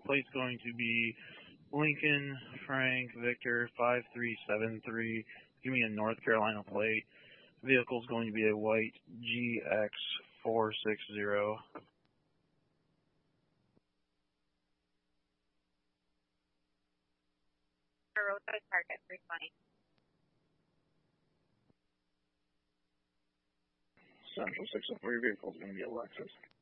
plate's going to be Lincoln Frank Victor 5373. Give me a North Carolina plate. Vehicle's going to be a white GX460. Roadside Target 320. Central 603 vehicle is going to be a Lexus.